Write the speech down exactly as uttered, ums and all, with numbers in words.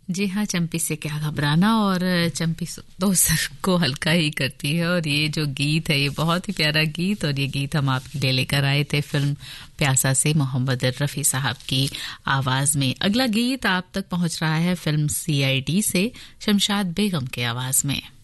जी हाँ, चंपी से क्या घबराना, और चंपी तो सर को हल्का ही करती है। और ये जो गीत है ये बहुत ही प्यारा गीत, और ये गीत हम आपके लिए लेकर आए थे फिल्म प्यासा से मोहम्मद रफ़ी साहब की आवाज़ में। अगला गीत आप तक पहुंच रहा है फिल्म सीआईडी से शमशाद बेगम के आवाज़ में।